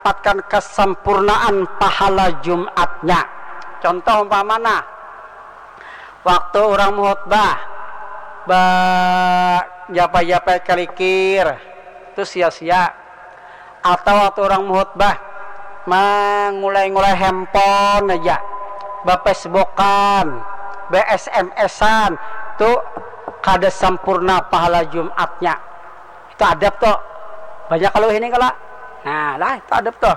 mendapatkan kesempurnaan pahala Jumatnya. Contoh umpamana waktu orang khutbah japa-japa kelikir itu sia-sia, atau waktu orang khutbah mengulai-ngulai handphone aja, Facebookan, SMS-an, itu kada sempurna pahala Jumatnya. Itu adab tuh. Banyak kalau ini kalau nah lah itu adab tuh.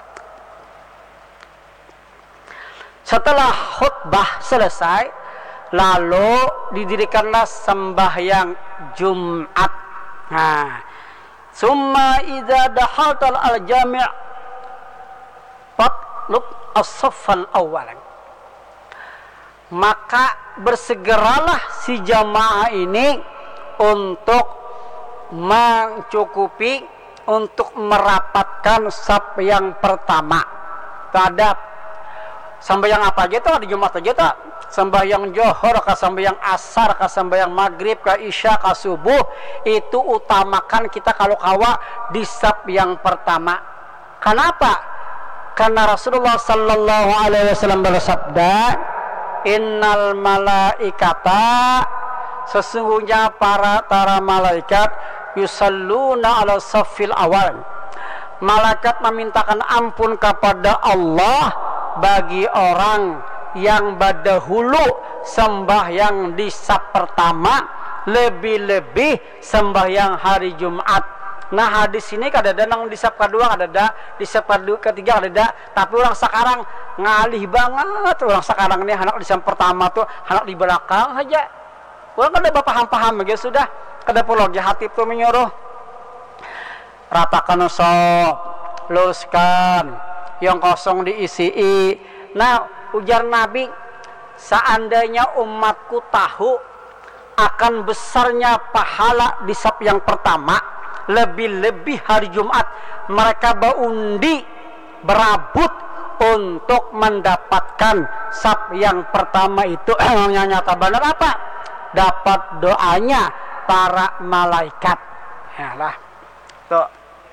Setelah khutbah selesai, lalu didirikanlah sembahyang Jumat. Nah, summa idza dakhaltal al-jami' fatlub as-saffal awwal. Maka bersegeralah si jamaah ini untuk mencukupi, untuk merapatkan saf yang pertama. Terhadap sembahyang apa aja tuh di Jumat aja tuh, sembahyang Johor ke sembahyang Asar ke sembahyang Maghrib ke Isya ke Subuh, itu utamakan kita kalau kawa di saf yang pertama. Kenapa? Karena Rasulullah sallallahu alaihi wasallam bersabda, innal malaikata, sesungguhnya para malaikat yusalluna ala saffil awal. Malaikat memintakan ampun kepada Allah bagi orang yang berdahulu sembahyang di saf pertama, lebih-lebih sembahyang hari Jumat. Nah, hadis ini kadang-kadang di saf kedua, kadang-kadang di saf ketiga, kadang-kadang, tapi orang sekarang ngalih banget. Orang sekarang ini anak di saf pertama tuh, anak di belakang aja. Orang kada paham-paham aja sudah. Kada perlu lagi hatib tuh menyuruh ratakan sop, luruskan, yang kosong diisi. Nah, ujar Nabi, seandainya umatku tahu akan besarnya pahala di saf yang pertama, lebih-lebih hari Jumat, mereka berundi, berabut untuk mendapatkan saf yang pertama itu. Nyata benar apa? Dapat doanya para malaikat. Ya lah. Tuh.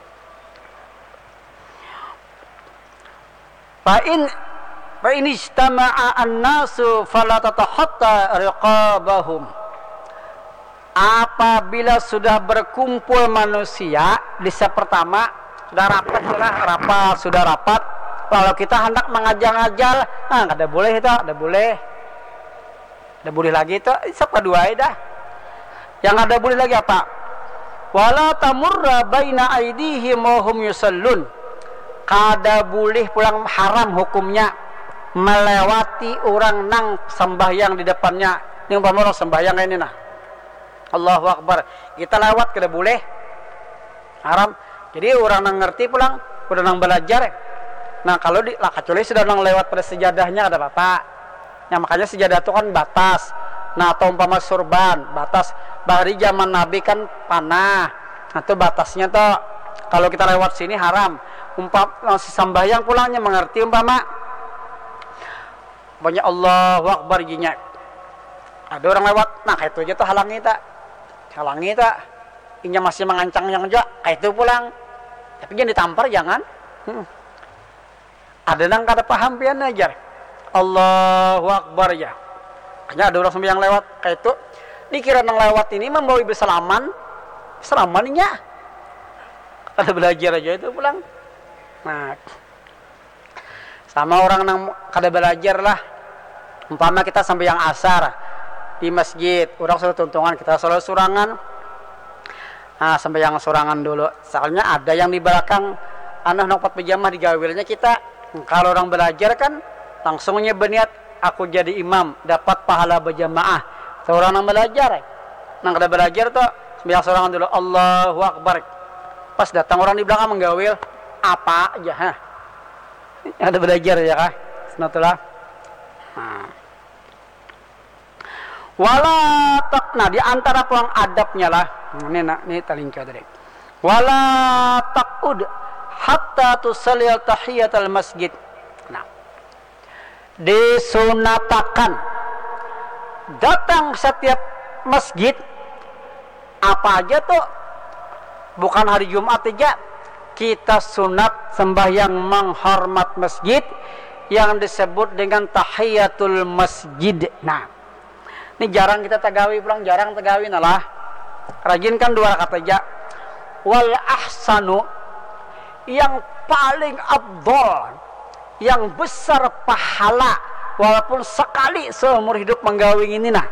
Fa in ijtama'a an-nasu fala tatahatta riqabahum. Apabila sudah berkumpul manusia di saf pertama, sudah rapat, kalau kita hendak mengajal-ajal, ada boleh itu, ada boleh lagi itu saf kedua dah. Yang ada boleh lagi apa? Wala tamurra baina aidihim wa hum yusallun. Kada boleh pulang, haram hukumnya melewati orang nang sembahyang di depannya. Ini umpama orang sembahyang ini nah, Allahu Akbar, kita lewat kada boleh, haram. Jadi orang nang ngerti pulang, udah nang belajar. Nah kalau kecuali sudah nang lewat pada sejadahnya ada apa? Ya makanya sejadah itu kan batas. Nah atau umpama surban, batas. Bahari zaman Nabi kan panah. Nah itu batasnya tuh. Kalau kita lewat sini haram. Si sambayang pulangnya mengerti umpama banyak Allahu Akbar ginya. Ada orang lewat, nah kayak itu aja tuh halangi tak. Inya masih mengancang yang juga, kayak itu pulang. Tapi jangan ditampar, jangan. Ada nang kada paham pian aja. Allahu Akbar ya. Hanya ada orang sembahyang lewat kayak itu, dikira nang lewat ini membawa selamannya. Kada belajar aja itu pulang. Nah, sama orang nang kada belajar lah. Umpama kita sembahyang asar di masjid, orang suruh tuntungan, kita selalu surangan. Nah, sembahyang surangan dulu. Soalnya ada yang di belakang anak nopat pejamah digawilnya kita. Kalau orang belajar kan langsungnya berniat aku jadi imam, dapat pahala berjamaah. Seorang yang belajar, nang kada belajar tuh sembahyang surangan dulu, Allahu Akbar. Pas datang orang di belakang menggawil, apa aja, ada belajar ya kah? Sunatullah. Nah di antara pulang adabnya lah, ini talingka tadi. Wala taqud hatta tusallil tahiyatul masjid. Nah, disunatakan datang setiap masjid apa aja tuh, bukan hari Jumat aja, kita sunat sembahyang menghormat masjid yang disebut dengan tahiyatul masjid. Nah, ini jarang kita tagawi pulang, jarang tagawi nalah. Rajinkan 2 rakaat aja. Wal ahsanu, yang paling afdal, yang besar pahala walaupun sekali seumur hidup menggawing ini nah.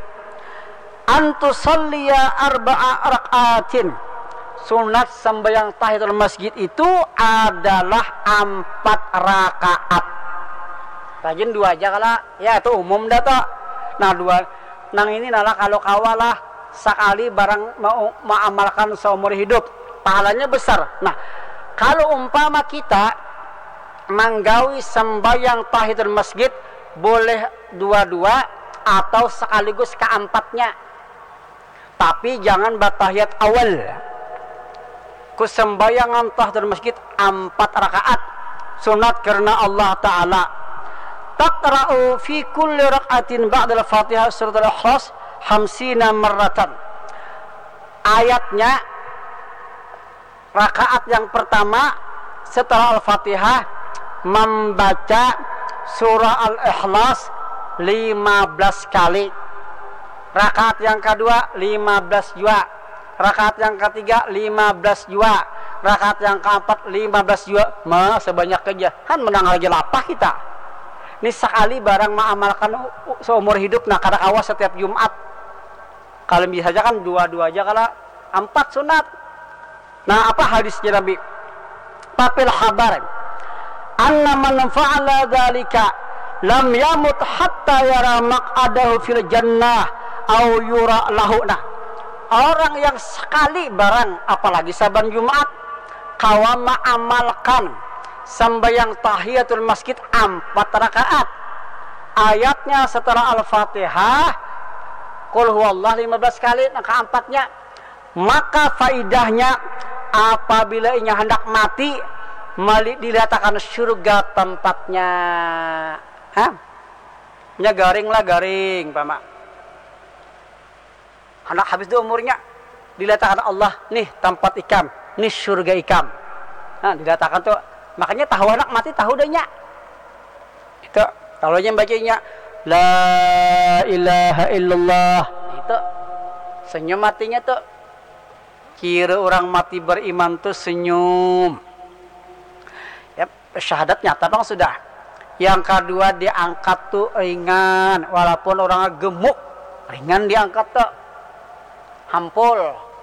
Antusalliya 4 rakaatin. Sunat sembahyang tahiyatul masjid itu adalah 4 rakaat. Rajin 2 aja kala, ya itu umum dah toh. Nah 2, nang ini nalah kalau kawalah sekali barang mau mengamalkan seumur hidup, pahalanya besar. Nah, kalau umpama kita menggawi sembahyang tahiyatul masjid boleh 2-2 atau sekaligus keempatnya. Tapi jangan batahiyat awal. Kusembayangan tahiyatul masjid 4 rakaat sunat karena Allah Ta'ala taqra'u fi kulli rak'atin ba'da al-Fatihah surat al-Ikhlas 50 marratan. Ayatnya rakaat yang pertama setelah Al-Fatihah membaca surah Al-Ikhlas 15 kali. Rakaat yang kedua 15 juga. Rakaat yang ketiga 15 juga. Rakaat yang keempat 15 juga. Sebanyak aja. Kan menang aja lapah kita. Ini sekali barang mengamalkan seumur hidup. Nah, kada awas setiap Jumat. Kalau bisa aja kan 2-2 aja, kalau 4 sunat. Nah, apa hadisnya Nabi? Papil khabar anna man fa'ala dzalika lam yamut hatta yara maq'adahu fil jannah au yura lahu. Nah, orang yang sekali barang apalagi saban Jumat kawa amalkan sembahyang tahiyatul masjid 4 rakaat. Ayatnya setelah Al-Fatihah Qul huwallah 15 kali, nah keempatnya, maka faidahnya apabila ia hendak mati diletakkan surga tempatnya. Hah? Ya garing lah, garing Pak Mak. Anak habis itu umurnya diletakkan Allah, nih tempat ikam, nih surga ikam. Nah, diletakkan tuh. Makanya tahu anak mati tahu dehnya. Itu kalau yang bacanya la ilaha illallah, itu senyum matinya tuh. Kira orang mati beriman tuh senyum. Ya, syahadat nyata dong sudah. Yang kedua diangkat tuh ringan, walaupun orang gemuk, ringan diangkat tuh. Hampul.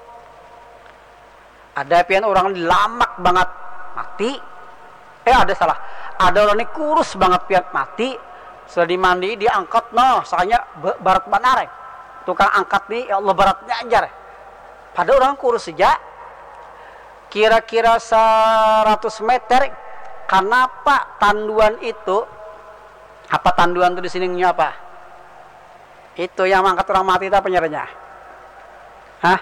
Ada pian orang lamak banget mati. Ada salah. Ada orang ini kurus banget pian mati. Sudah dimandi diangkat, noh, soalnya barat banar. Tukang angkat nih, ya Allah baratnya ajar. Pada orang kurus saja. Kira-kira 100 meter. Kenapa tanduan itu? Apa tanduan itu di sininya apa? Itu yang angkat orang mati itu apa nyaranya? Hah?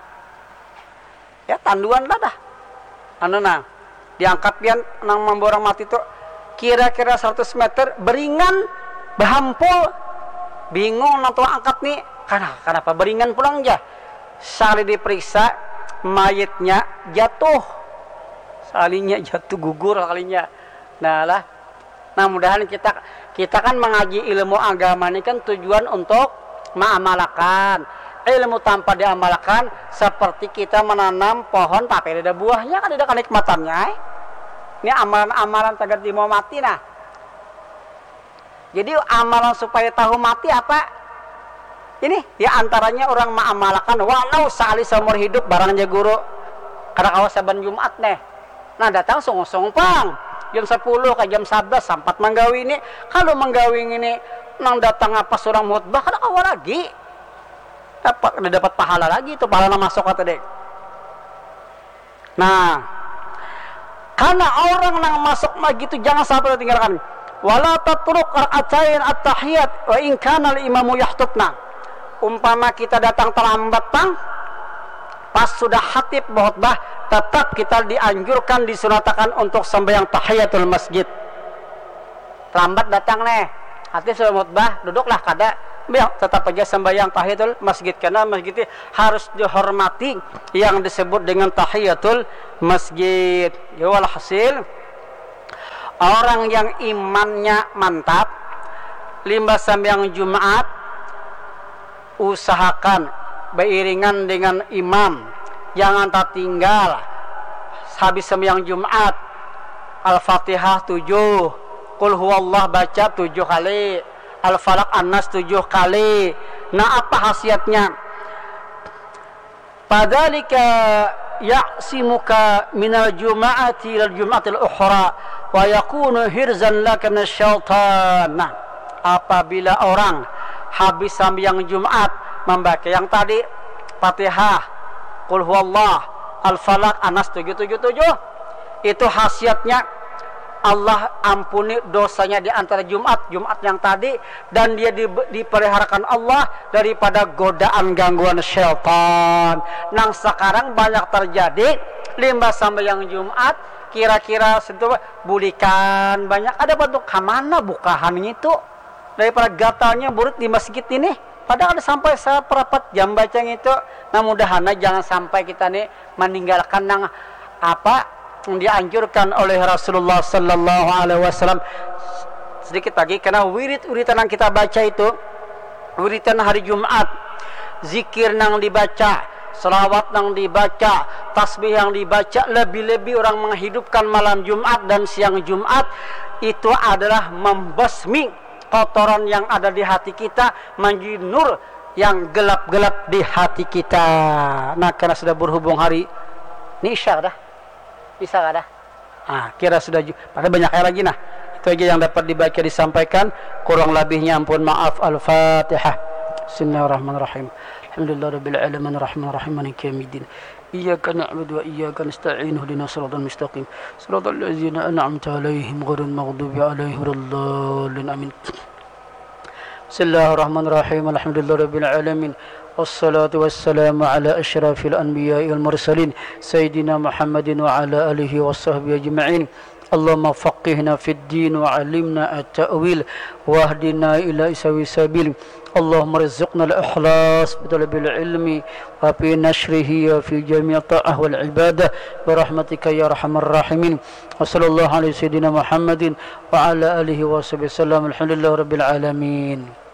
Ya tanduan lah dah. Nah, diangkat pian nang memborong mati itu kira-kira 100 meter beringan, berhampul, bingung nang tua angkat nih. Kenapa beringan pulang aja? Sekali diperiksa mayitnya jatuh, salinya jatuh gugur kalinya. Nah mudahan kita kan mengaji ilmu agama ini kan tujuan untuk mengamalkan. Ilmu tanpa diamalkan seperti kita menanam pohon tapi ada buahnya, kan ada kenikmatannya. Ini amalan-amalan tagar di mau mati nah. Jadi amalan supaya tahu mati apa? Ini ya antaranya orang mengamalkan walau sekali seumur hidup barangnya guru. Karena kawas saban Jumat nih. Nah datang song-song pang jam 10 ke jam 11 sampat menggawi ini. Kalau menggawi ini nang datang apa surang khutbah kan awal lagi. Dapat pahala lagi itu, pahala masuk kata dek. Nah, karena orang nang masuk lagi itu jangan sampai tinggalkan. Wala tatruk rak'atain at-tahiyat wa in kana al-imamu yahtubna. Umpama kita datang terlambat pang, pas sudah khatib khutbah, tetap kita dianjurkan disunatakan untuk sembahyang tahiyatul masjid. Terlambat datang nih, khatib sudah khutbah, duduklah kada. Tetap aja sembahyang tahiyatul masjid karena masjid itu harus dihormati yang disebut dengan tahiyatul masjid. Ya walhasil orang yang imannya mantap limbah sembahyang Jumat usahakan beriringan dengan imam, jangan tertinggal habis sembahyang Jumat Al-Fatihah 7, Qul huwallah baca 7 kali, Al-Falaq An-Nas 7 kali. Nah, apa khasiatnya? Padalika ya'simuka minal juma'ati ilal jum'atil ukhra wa yakunu hirzan laka minasyaitan. Nah, apabila orang habis sembahyang Jumat membaca yang tadi Fatihah, Qul huwallah, Al-Falaq, An-Nas 777, itu khasiatnya Allah ampuni dosanya di antara Jumat yang tadi, dan dia diperharakan Allah daripada godaan gangguan syaitan. Nang sekarang banyak terjadi limbah sembahyang Jumat kira-kira sentuh bulikan banyak, ada bentuk kamana bukahan itu daripada gatalnya burut di masjid ini. Padahal ada sampai seperapat jam baca itu. Nah, mudah-mudahan jangan sampai kita nih meninggalkan nang apa dianjurkan oleh Rasulullah sallallahu alaihi wasallam. Sedikit lagi, karena wirid-wiridan yang kita baca itu wiridan hari Jumat, zikir nang dibaca, selawat nang dibaca, tasbih yang dibaca, lebih-lebih orang menghidupkan malam Jumat dan siang Jumat, itu adalah membasmi kotoran yang ada di hati kita menjadi nur yang gelap-gelap di hati kita. Nah, karena sudah berhubung hari ini Isya dah. Bisa gak dah? Nah, kira sudah, pada banyak lagi. Nah, itu aja yang dapat dibaca disampaikan, kurang lebihnya ampun maaf. Al-Fatihah. Bismillahirrahmanirrahim. Alhamdulillahirabbil alamin arrahmanirrahim maliki yaumiddin. Iyyaka na'budu wa iyyaka nasta'in ihdinas siratal mustaqim. Siratal ladzina an'amta 'alaihim ghairil maghdubi 'alaihim waladdallin. Amin. Bismillahirrahmanirrahim. Alhamdulillahirabbil alamin. Wassalatu wassalamu ala asyrafil anbiya'i wal mursalin sayyidina Muhammadin wa ala alihi washabbihi ajma'in. Allahumma faqihna fid din wa 'allimna at-ta'wil wahdina ila sawi sabil. Allahumma rizqna al-ikhlas bi talabil ilmi wa fi nashrihi wa fi jami' ta'ah wal ibadah bi rahmatika ya arhamar rahimin. Wa sallallahu alaihi sayyidina Muhammadin wa ala alihi wa sahbihi sallam. Alhamdulillahirabbil alamin.